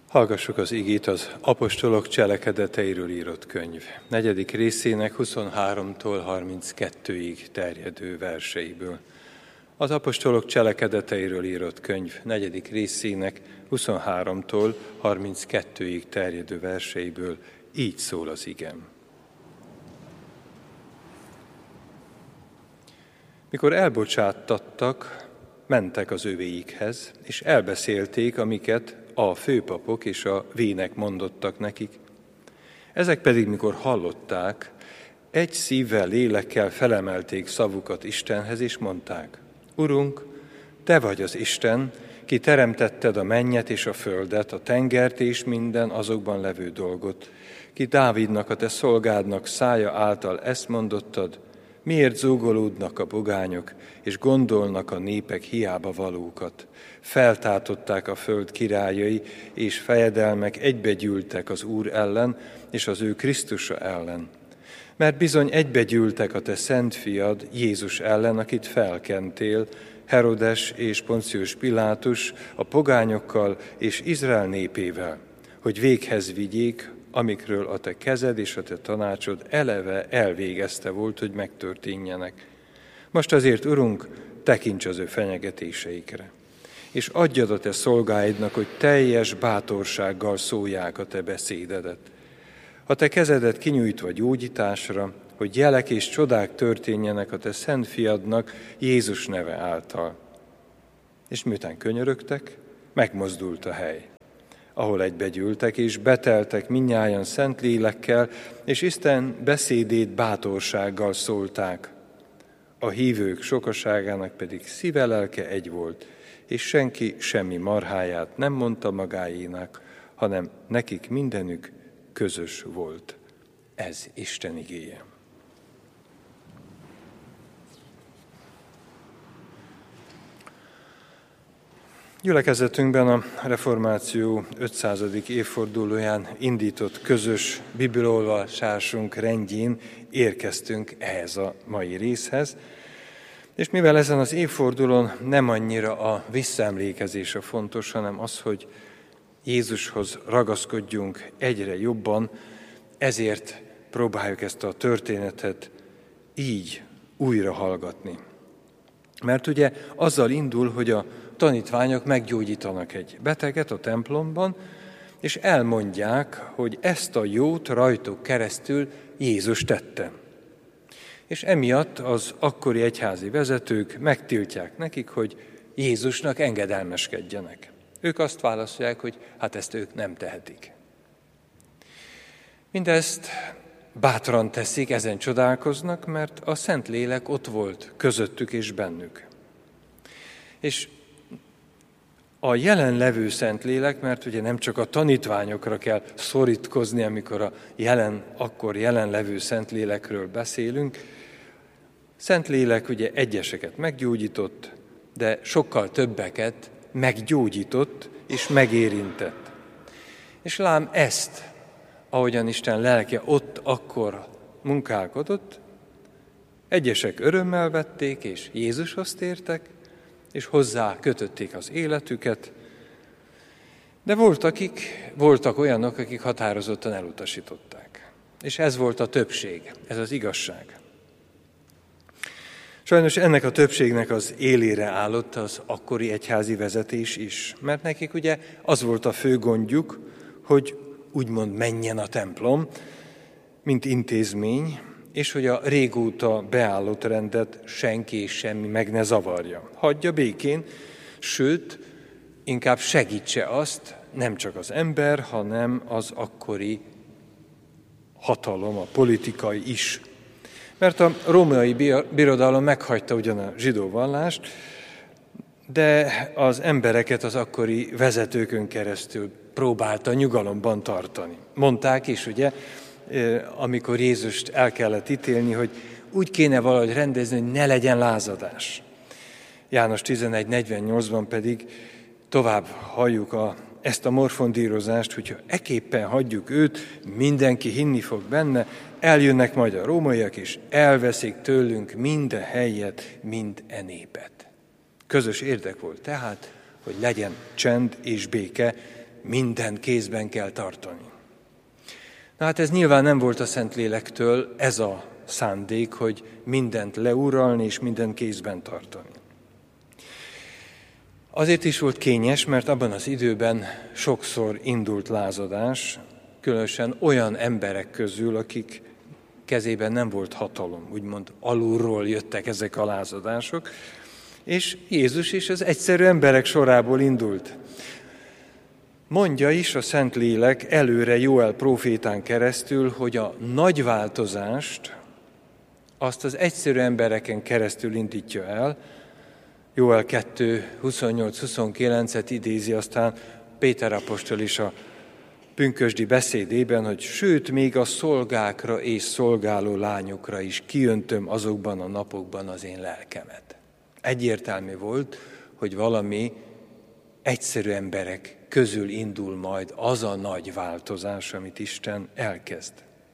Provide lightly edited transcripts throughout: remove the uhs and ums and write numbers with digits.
Hallgassuk az igét az apostolok cselekedeteiről írott könyv 4. részének 23-tól 32-ig terjedő verseiből. Az apostolok cselekedeteiről írott könyv 4. részének 23-tól 32-ig terjedő verseiből így szól az igém. Mikor elbocsáttattak, mentek az övéikhez, és elbeszélték, amiket a főpapok és a vének mondottak nekik. Ezek pedig, mikor hallották, egy szívvel, lélekkel felemelték szavukat Istenhez, és mondták: Urunk, Te vagy az Isten, ki teremtetted a mennyet és a földet, a tengert és minden azokban levő dolgot, ki Dávidnak, a Te szolgádnak szája által ezt mondottad: miért zúgolódnak a pogányok, és gondolnak a népek hiába valókat? Feltátották a föld királyai, és fejedelmek egybegyűltek az Úr ellen, és az ő Krisztusa ellen. Mert bizony egybegyűltek a te szent fiad Jézus ellen, akit felkentél, Herodes és Poncius Pilátus a pogányokkal és Izrael népével, hogy véghez vigyék, amikről a te kezed és a te tanácsod eleve elvégezte volt, hogy megtörténjenek. Most azért, Urunk, tekints az ő fenyegetéseikre, és adjad a te szolgáidnak, hogy teljes bátorsággal szólják a te beszédedet. A te kezedet kinyújtva gyógyításra, hogy jelek és csodák történjenek a te szent fiadnak Jézus neve által. És miután könyörögtek, megmozdult a hely, ahol egybegyűltek, és beteltek mindnyájan szent lélekkel, és Isten beszédét bátorsággal szólták. A hívők sokaságának pedig szíve, lelke egy volt, és senki semmi marháját nem mondta magáénak, hanem nekik mindenük közös volt. Ez Isten igéje. Gyülekezetünkben a reformáció 500. évfordulóján indított közös bibliaolvasásunk rendjén érkeztünk ehhez a mai részhez, és mivel ezen az évfordulón nem annyira a visszaemlékezés a fontos, hanem az, hogy Jézushoz ragaszkodjunk egyre jobban, ezért próbáljuk ezt a történetet így újra hallgatni. Mert ugye azzal indul, hogy a tanítványok meggyógyítanak egy beteget a templomban, és elmondják, hogy ezt a jót rajtuk keresztül Jézus tette. És emiatt az akkori egyházi vezetők megtiltják nekik, hogy Jézusnak engedelmeskedjenek. Ők azt válaszolják, hogy hát ezt ők nem tehetik. Mindezt bátran teszik, ezen csodálkoznak, mert a Szentlélek ott volt közöttük és bennük. És a jelenlevő Szentlélek, mert ugye nem csak a tanítványokra kell szorítkozni, amikor a akkor jelenlevő Szentlélekről beszélünk. Szentlélek ugye egyeseket meggyógyított, de sokkal többeket meggyógyított és megérintett. És lám ezt, ahogyan Isten lelke ott akkor munkálkodott, egyesek örömmel vették, és Jézushoz tértek, és hozzá kötötték az életüket, de voltak olyanok, akik határozottan elutasították. És ez volt a többség, ez az igazság. Sajnos ennek a többségnek az élére állott az akkori egyházi vezetés is, mert nekik ugye az volt a fő gondjuk, hogy úgymond menjen a templom, mint intézmény, és hogy a régóta beállott rendet senki és semmi meg ne zavarja. Hagyja békén, sőt, inkább segítse azt, nem csak az ember, hanem az akkori hatalom, a politikai is. Mert a római birodalom meghagyta ugyan a zsidó vallást, de az embereket az akkori vezetőkön keresztül próbálta nyugalomban tartani. Mondták is, ugye, amikor Jézust el kellett ítélni, hogy úgy kéne valahogy rendezni, hogy ne legyen lázadás. János 11.48-ban pedig tovább halljuk ezt a morfondírozást, hogyha eképpen hagyjuk őt, mindenki hinni fog benne, eljönnek majd a rómaiak, és elveszik tőlünk minden helyet, mind népet. Közös érdek volt tehát, hogy legyen csend és béke, mindent kézben kell tartani. Na hát ez nyilván nem volt a Szentlélektől ez a szándék, hogy mindent leuralni és mindent kézben tartani. Azért is volt kényes, mert abban az időben sokszor indult lázadás, különösen olyan emberek közül, akik kezében nem volt hatalom, úgymond alulról jöttek ezek a lázadások, és Jézus is az egyszerű emberek sorából indult. Mondja is a Szentlélek előre Jóel prófétán keresztül, hogy a nagy változást azt az egyszerű embereken keresztül indítja el. Jóel 2, 28-29-et idézi, aztán Péter apostol is a pünkösdi beszédében, hogy sőt, még a szolgákra és szolgáló lányokra is kiöntöm azokban a napokban az én lelkemet. Egyértelmű volt, hogy valami egyszerű emberek közül indul majd az a nagy változás, amit Isten elkezd.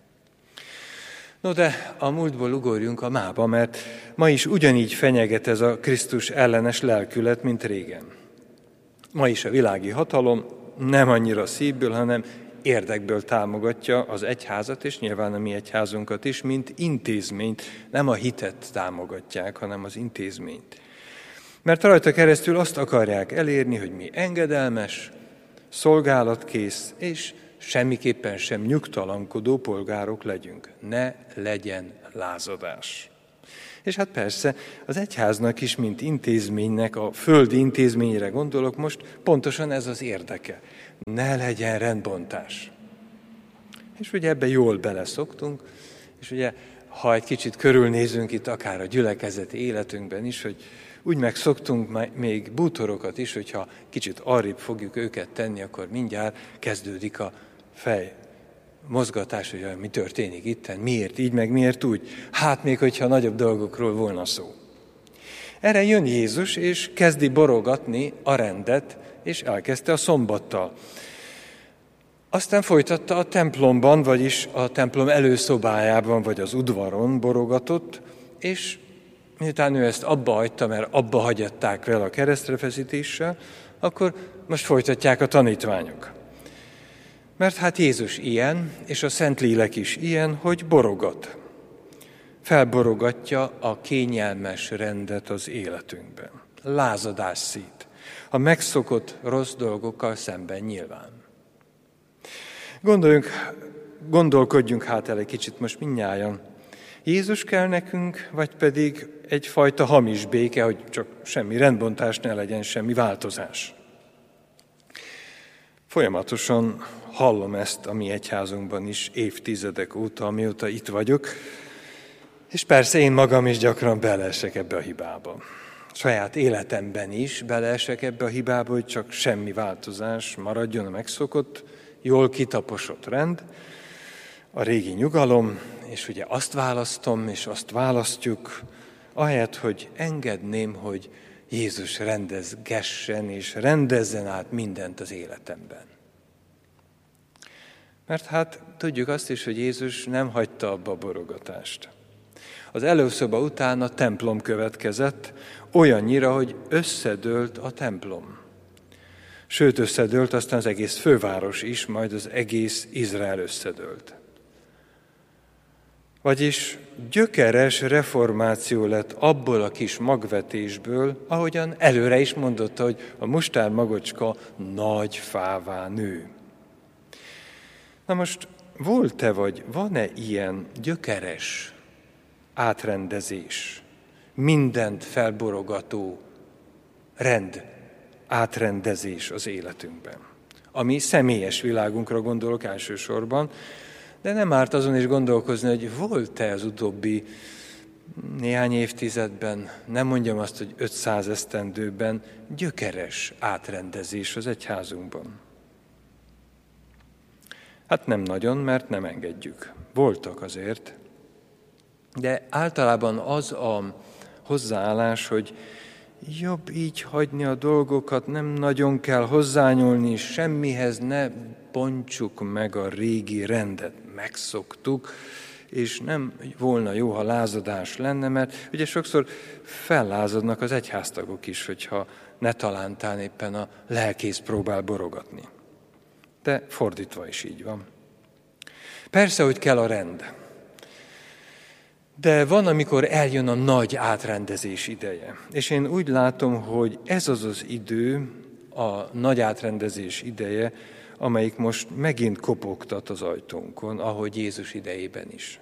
No de a múltból ugorjunk a mába, mert ma is ugyanígy fenyeget ez a Krisztus ellenes lelkület, mint régen. Ma is a világi hatalom nem annyira szívből, hanem érdekből támogatja az egyházat, és nyilván a mi egyházunkat is, mint intézményt. Nem a hitet támogatják, hanem az intézményt. Mert rajta keresztül azt akarják elérni, hogy mi engedelmes, szolgálatkész és semmiképpen sem nyugtalankodó polgárok legyünk. Ne legyen lázadás. És hát persze az egyháznak is, mint intézménynek, a földi intézményre gondolok most, pontosan ez az érdeke. Ne legyen rendbontás. És ugye ebbe jól beleszoktunk, és ugye ha egy kicsit körülnézünk itt akár a gyülekezeti életünkben is, hogy úgy megszoktunk még bútorokat is, hogyha kicsit arrébb fogjuk őket tenni, akkor mindjárt kezdődik a fej mozgatás, hogy mi történik itten, miért így, meg miért úgy. Hát még, hogyha nagyobb dolgokról volna szó. Erre jön Jézus, és kezdi borogatni a rendet, és elkezdte a szombattal. Aztán folytatta a templomban, vagyis a templom előszobájában, vagy az udvaron borogatott, és miután ő ezt abba hagyta, mert abba hagyatták vele a keresztrefeszítéssel, akkor most folytatják a tanítványok. Mert hát Jézus ilyen, és a Szentlélek is ilyen, hogy borogat. Felborogatja a kényelmes rendet az életünkben. Lázadás szít. A megszokott rossz dolgokkal szemben nyilván. Gondolkodjunk hát el egy kicsit most mindnyájan. Jézus kell nekünk, vagy pedig egyfajta hamis béke, hogy csak semmi rendbontás ne legyen, semmi változás. Folyamatosan hallom ezt a mi egyházunkban is évtizedek óta, amióta itt vagyok, és persze én magam is gyakran beleesek ebbe a hibába. Saját életemben is beleesek ebbe a hibába, hogy csak semmi változás maradjon a megszokott, jól kitaposott rend, a régi nyugalom, és ugye azt választom, és azt választjuk, ahelyett, hogy engedném, hogy Jézus rendezgessen, és rendezzen át mindent az életemben. Mert hát tudjuk azt is, hogy Jézus nem hagyta abba a borogatást. Az előszoba után a templom következett, olyannyira, hogy összedőlt a templom. Sőt, összedőlt aztán az egész főváros is, majd az egész Izrael összedőlt. Vagyis gyökeres reformáció lett abból a kis magvetésből, ahogyan előre is mondotta, hogy a mustármagocska nagy fává nő. Na most volt-e vagy van-e ilyen gyökeres átrendezés, mindent felborogató rend átrendezés az életünkben? Ami személyes világunkra gondolok elsősorban, de nem árt azon is gondolkozni, hogy volt-e az utóbbi néhány évtizedben, nem mondjam azt, hogy 500 esztendőben gyökeres átrendezés az egyházunkban. Hát nem nagyon, mert nem engedjük. Voltak azért, de általában az a hozzáállás, hogy jobb így hagyni a dolgokat, nem nagyon kell hozzányúlni, semmihez ne bontsuk meg a régi rendet. Megszoktuk, és nem volna jó, ha lázadás lenne, mert ugye sokszor fellázadnak az egyháztagok is, hogyha ne talántán éppen a lelkész próbál borogatni. De fordítva is így van. Persze, hogy kell a rend. De van, amikor eljön a nagy átrendezés ideje. És én úgy látom, hogy ez az az idő, a nagy átrendezés ideje, amelyik most megint kopogtat az ajtónkon, ahogy Jézus idejében is.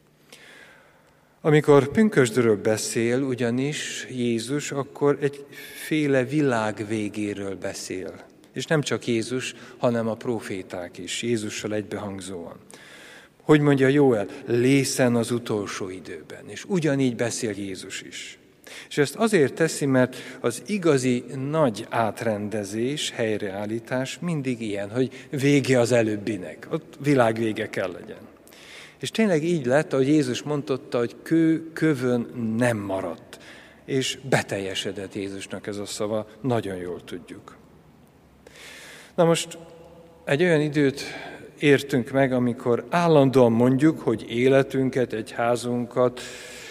Amikor pünkösdről beszél ugyanis Jézus, akkor egyféle világ végéről beszél. És nem csak Jézus, hanem a próféták is, Jézussal egybehangzóan. Hogy mondja Jóel, lészen az utolsó időben. És ugyanígy beszél Jézus is. És ezt azért teszi, mert az igazi nagy átrendezés, helyreállítás mindig ilyen, hogy vége az előbbinek. Ott világ vége kell legyen. És tényleg így lett, ahogy Jézus mondotta, hogy kő kövön nem maradt. És beteljesedett Jézusnak ez a szava, nagyon jól tudjuk. Na most egy olyan időt értünk meg, amikor állandóan mondjuk, hogy életünket, egyházunkat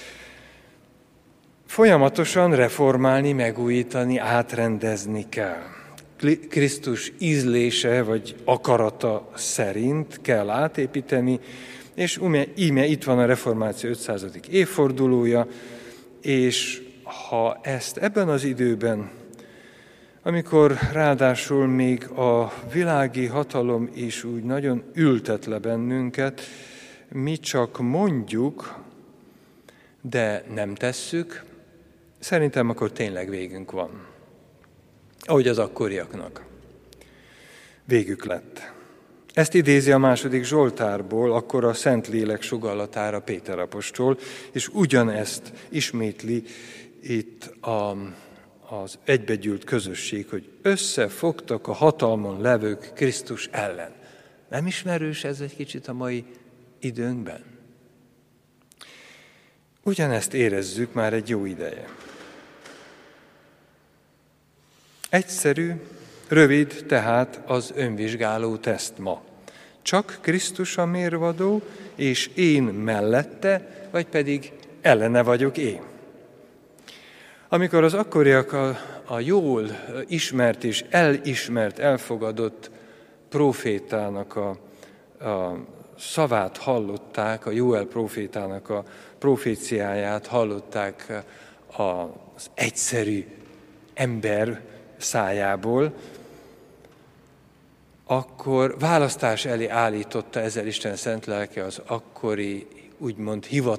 folyamatosan reformálni, megújítani, átrendezni kell. Krisztus ízlése vagy akarata szerint kell átépíteni, és íme itt van a reformáció 500. évfordulója, és ha ezt ebben az időben, amikor ráadásul még a világi hatalom is úgy nagyon ültet le bennünket, mi csak mondjuk, de nem tesszük, szerintem akkor tényleg végünk van. Ahogy az akkoriaknak. Végük lett. Ezt idézi a 2. Zsoltárból, akkor a Szentlélek sugallatára Péter apostol, és ugyanezt ismétli itt az egybegyűlt közösség, hogy összefogtak a hatalmon levők Krisztus ellen. Nem ismerős ez egy kicsit a mai időnkben? Ugyanezt érezzük már egy jó ideje. Egyszerű, rövid tehát az önvizsgáló teszt ma. Csak Krisztus a mérvadó, és én mellette, vagy pedig ellene vagyok én. Amikor az akkoriak a jól ismert és elismert, elfogadott prófétának a szavát hallották, a Jóel prófétának a proféciáját hallották az egyszerű ember szájából, akkor választás elé állította ezzel Isten szent lelke az akkori úgymond